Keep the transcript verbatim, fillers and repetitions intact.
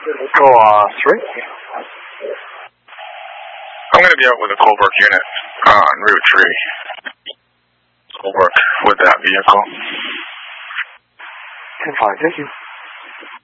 Vehicle uh, three. I'm going to be out with a Colbrook unit uh, on Route three. We'll work with that vehicle. ten five, thank you.